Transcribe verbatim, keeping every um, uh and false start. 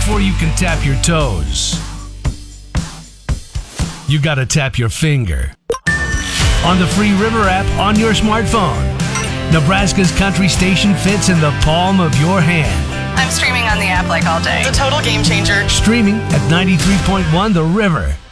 before you can tap your toes, you gotta tap your finger. On the free River app on your smartphone, Nebraska's country station fits in the palm of your hand. I'm streaming on the app like all day. The total game changer. Streaming at ninety-three point one The River.